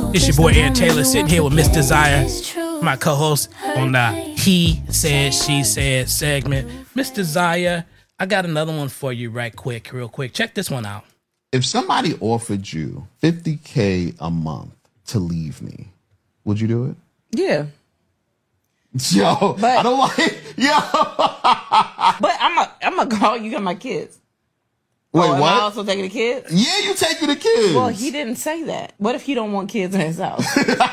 It's your boy Aaron Taylor sitting here with Miss Desire, my co-host on the He Said, She Said segment. Miss Desire, I got another one for you real quick. Check this one out. If somebody offered you $50K a month to leave me, would you do it? Yeah. Yo, but, I don't like But I'm gonna call you got my kids. Wait, am what? I also taking the kids? Yeah, you taking the kids. Well, he didn't say that. What if he don't want kids in his house? Who am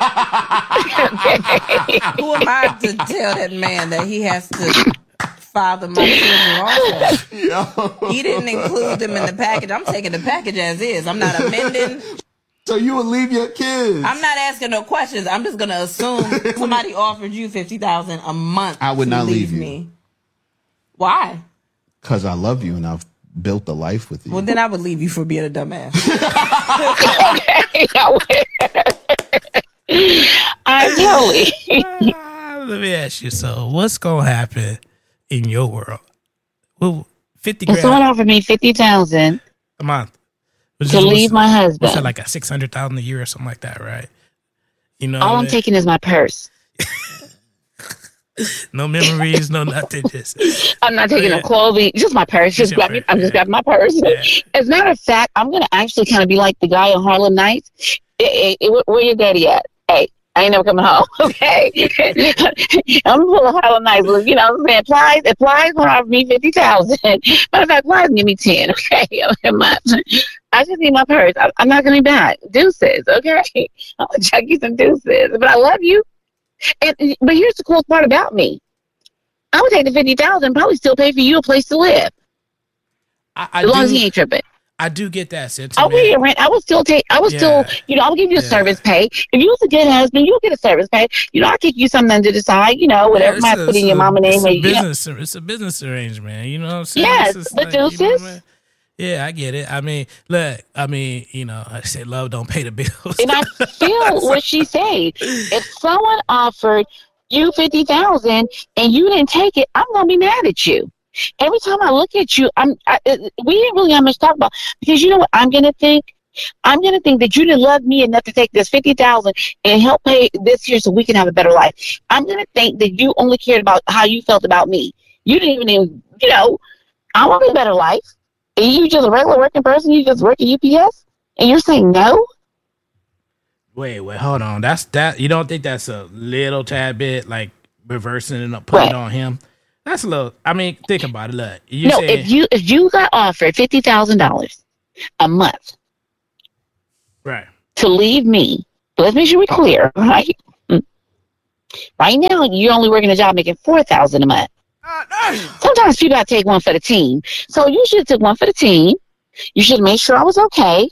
I to tell that man that he has to father my children also? Yo. He didn't include them in the package. I'm taking the package as is. I'm not amending. So you would leave your kids? I'm not asking no questions. I'm just gonna assume somebody offered you $50,000 a month. I would not leave you. Me. Why? Because I love you and I've built a life with you. Well, then I would leave you for being a dumbass. I totally. Let me ask you, so what's gonna happen in your world? Well, 50 grand. Someone offered me $50,000 a month to leave my husband. What's that, like a $600,000 a year or something like that, right? You know, all I'm taking is my purse. No memories, no nothing. Just I'm not taking no clothing, just my purse. I'm just grabbing my purse. Yeah. As a matter of fact, I'm gonna actually kind of be like the guy on Harlem Nights. Where your daddy at? Hey, I ain't never coming home. Okay, I'm gonna pull a Harlem Nights. You know what I'm saying? Applies will offer me $50,000. Matter of fact, Applies give me 10. Okay, I just need my purse. I'm not gonna be back. Deuces. Okay, I'm gonna chuck you some deuces, but I love you. But here's the cool part about me. I would take the $50,000 and probably still pay for you a place to live. As long as he ain't tripping. I do get that sentiment. I'll pay your rent. I would still, you know, I'll give you a service pay. If you was a good husband, you'll get a service pay. You know, I'll kick you something to the side, you know, whatever might put in your mama name. It's a business arrangement, you know what I'm saying? Yes, but deuces. Yeah, I get it. I mean, look, you know, I say love don't pay the bills. And I feel what she said. If someone offered you $50,000 and you didn't take it, I'm gonna be mad at you. Every time I look at you, we didn't really have much to talk about, because you know what I'm gonna think? I'm gonna think that you didn't love me enough to take this $50,000 and help pay this year so we can have a better life. I'm gonna think that you only cared about how you felt about me. You didn't even, you know, I want a better life. And you just a regular working person? You just work at UPS? And you're saying no? Wait, hold on. That. You don't think that's a little tad bit like reversing and putting it on him? That's a little. I mean, think about it. Look, if you got offered $50,000 a month, right, to leave me, let's make sure we're clear, right? Right now, you're only working a job making $4,000 a month. Sometimes people gotta take one for the team. So you should have took one for the team. You should have made sure I was okay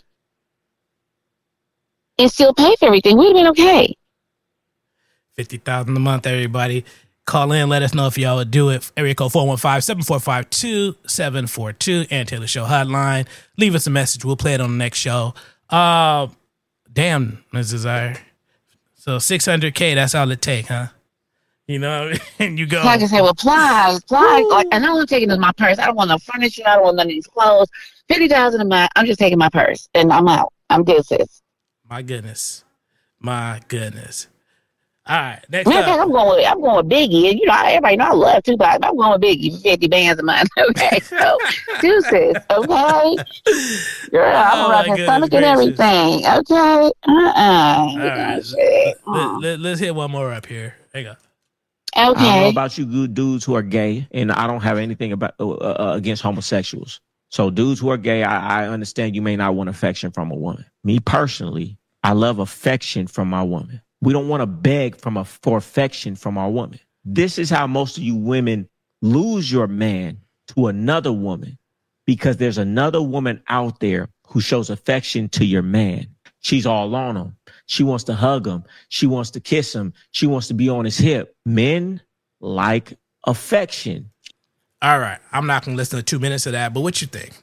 and still pay for everything. We'd have been okay. $50,000 a month, everybody. Call in, let us know if y'all would do it. Area code 415-745-2742 and Taylor Show hotline. Leave us a message. We'll play it on the next show. Damn, Ms. Desire. So $600K, that's all it take, huh? You know, and you go. Like I said, well, Plies. Like, and all I'm taking is my purse. I don't want no furniture. I don't want none of these clothes. $50,000 a month. I'm just taking my purse, and I'm out. I'm deuces. My goodness. All right, next up. I'm going with Biggie. You know, everybody know I love Tupac. I'm going with Biggie for 50 bands a month. Okay, so deuces. Okay, girl, I'm gonna rub his stomach and everything. Okay, All right, let's hit one more up here. There you go. Okay. I don't know about you good dudes who are gay, and I don't have anything about against homosexuals. So dudes who are gay, I understand you may not want affection from a woman. Me personally, I love affection from my woman. We don't want to beg for affection from our woman. This is how most of you women lose your man to another woman, because there's another woman out there who shows affection to your man. She's all on him. She wants to hug him. She wants to kiss him. She wants to be on his hip. Men like affection. All right. I'm not going to listen to 2 minutes of that, but what you think?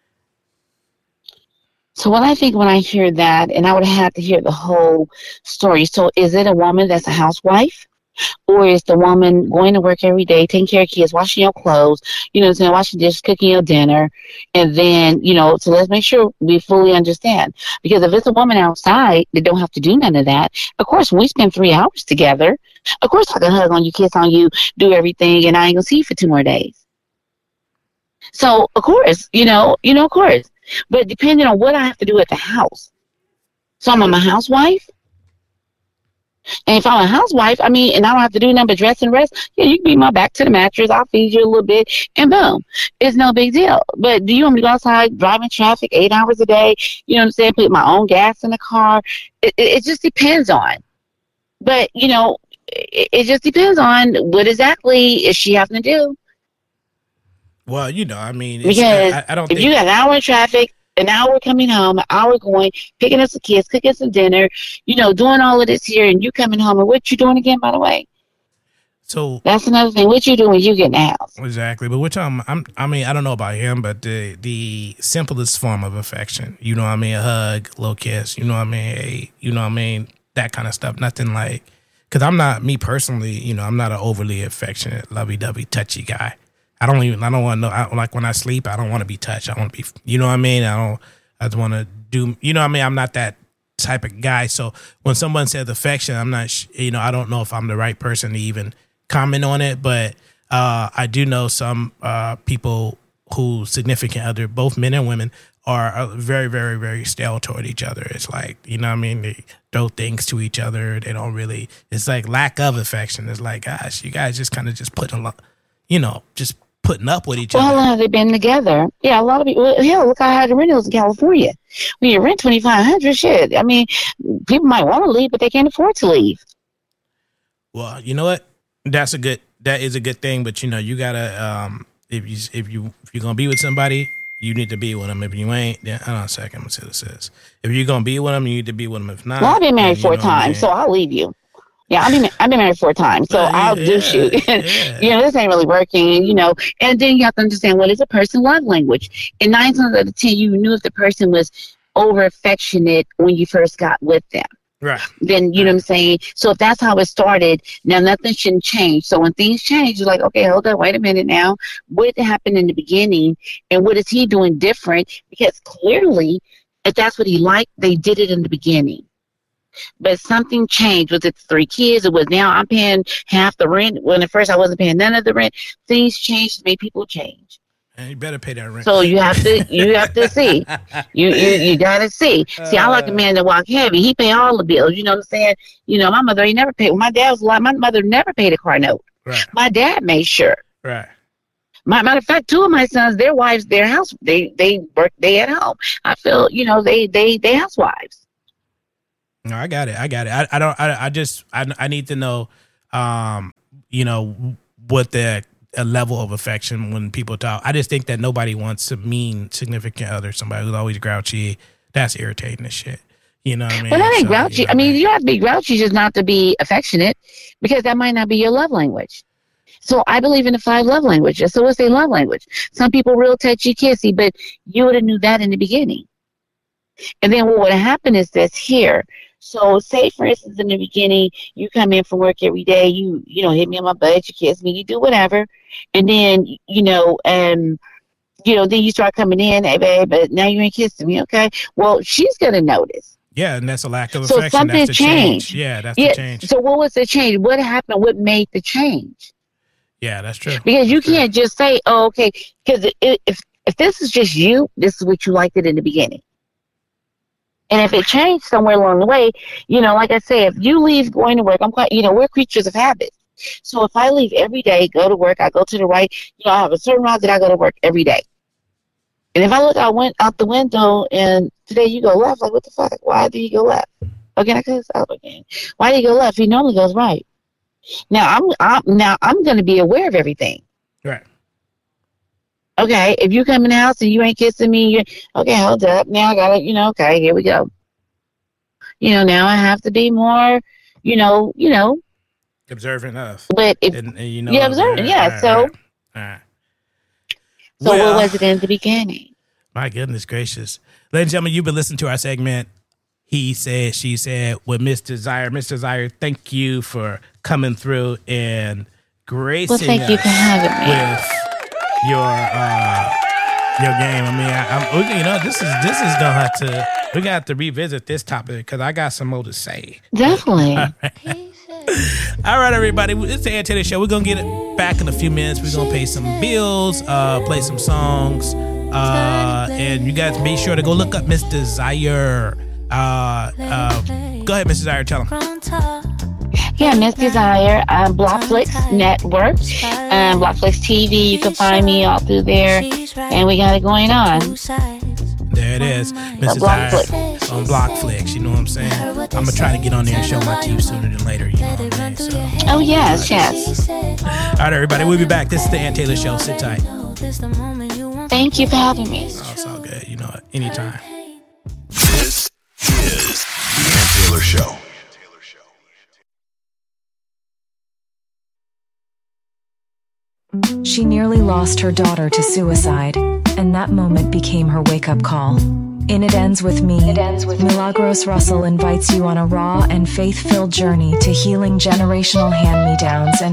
So what I think when I hear that, and I would have to hear the whole story. So is it a woman that's a housewife? Or is the woman going to work every day, taking care of kids, washing your clothes, you know what I'm saying, washing dishes, cooking your dinner, and then, you know, so let's make sure we fully understand. Because if it's a woman outside that don't have to do none of that, of course, when we spend 3 hours together, of course I can hug on you, kiss on you, do everything, and I ain't gonna see you for 2 more days. So, of course, of course. But depending on what I have to do at the house. So I'm a housewife. And if I'm a housewife, I mean, and I don't have to do nothing but dress and rest, yeah, you can be my back to the mattress. I'll feed you a little bit, and boom. It's no big deal. But do you want me to go outside, driving traffic 8 hours a day, you know what I'm saying, put my own gas in the car? It just depends on. But, it just depends on what exactly is she having to do. Well, I mean, because I don't if think you got an hour in traffic, an hour coming home, an hour going, picking up some kids, cooking some dinner, doing all of this here, and you coming home, and what you doing again, by the way? so. That's another thing. What you doing when you get in the house? Exactly, but which I mean, I don't know about him, but the simplest form of affection, a hug, little kiss, that kind of stuff. Nothing like, because I'm not, me personally, I'm not an overly affectionate, lovey-dovey, touchy guy. I don't want to know. Like when I sleep, I don't want to be touched. I want to be, I just want to do, I'm not that type of guy. So when someone says affection, I'm not, I don't know if I'm the right person to even comment on it. But I do know some people who significant other, both men and women, are very, very, very stale toward each other. It's like, they throw things to each other. They don't really, it's like lack of affection. It's like, gosh, you guys just kind of just put a lot, just putting up with each other. Well, how long have they been together? Yeah, a lot of people. Hell, look how high the rent is in California. When you rent $2,500, shit. I mean, people might want to leave, but they can't afford to leave. Well, you know what? That is a good thing. But you gotta if you're gonna be with somebody, you need to be with them. If you ain't, then hold on a second. Let's see what it says. If you're gonna be with them, you need to be with them. If not, well, I've been married 4 times, so I'll leave you. Yeah, I've been married 4 times, so I'll do shoot. Yeah. This ain't really working, And then you have to understand, what is a person's love language? And 9 times out of 10, you knew if the person was over affectionate when you first got with them. Right. Then, you know what I'm saying? So if that's how it started, now nothing shouldn't change. So when things change, you're like, okay, hold on, wait a minute now. What happened in the beginning, and what is he doing different? Because clearly, if that's what he liked, they did it in the beginning. But something changed. Was it 3 kids? It was now I'm paying half the rent. When at first I wasn't paying none of the rent. Things changed, made people change. And you better pay that rent. So you have to see. You gotta see. See, I like a man that walk heavy. He pay all the bills. You know what I'm saying? My mother ain't never paid. When my dad was alive, my mother never paid a car note. Right. My dad made sure. Right. Matter of fact, 2 of my sons, their wives, their house, they work. They at home. I feel they housewives. No, I got it. I need to know, what the level of affection when people talk. I just think that nobody wants to mean significant other, somebody who's always grouchy. That's irritating as shit. You know what I mean? Well, that ain't grouchy. I mean, you have to be grouchy just not to be affectionate, because that might not be your love language. So I believe in the 5 love languages. So what's their love language? Some people real touchy, kissy, but you would have knew that in the beginning. And then what would have happened is this here. So say, for instance, in the beginning, you come in from work every day, you hit me on my butt, you kiss me, you do whatever. And then, then you start coming in, hey, babe, but now you ain't kissing me, okay? Well, she's going to notice. Yeah, and that's a lack of so affection. Something that's the changed. Change. Yeah, that's the change. So what was the change? What happened? What made the change? Yeah, that's true. Because you can't just say, oh, okay, because if this is just you, this is what you liked it in the beginning. And if it changed somewhere along the way, like I said, if you leave going to work, we're creatures of habit. So if I leave every day, go to work, I go to the right, I have a certain route that I go to work every day. And if I went out the window and today you go left, like, what the fuck? Why did you go left? Again, I cuss out again. Why did you go left? He normally goes right. Now I'm going to be aware of everything. Right. Okay, if you come in the house and you ain't kissing me, okay, hold up. Now I gotta, okay, here we go. Now I have to be more, observant of. But if observant, yeah. So, all right. So what was it in the beginning? My goodness gracious, ladies and gentlemen, you've been listening to our segment. He said, she said, with Miss Desire. Miss Desire, thank you for coming through and gracing Well, thank you for having me. with your game. I mean, this is gonna have to. We got to revisit this topic because I got some more to say. Definitely. All right, everybody. It's the Antenna Show. We're going to get it back in a few minutes. We're going to pay some bills, play some songs. And you guys be sure to go look up Miss Desire. Go ahead, Miss Desire. Tell them. Yeah, Miss Desire, Blockflix Network, Blockflix TV. You can find me all through there. And we got it going on. There it is. Miss Desire on Blockflix. You know what I'm saying? I'm going to try to get on there and show my teeth sooner than later. You know what I mean? So. Oh, yes. All right, everybody. We'll be back. This is the Ann Taylor Show. Sit tight. Thank you for having me. Oh, it's all good. You know it. Anytime. This is the Ann Taylor Show. She nearly lost her daughter to suicide, and that moment became her wake-up call. In It Ends With Me, Milagros Russell invites you on a raw and faith-filled journey to healing generational hand-me-downs and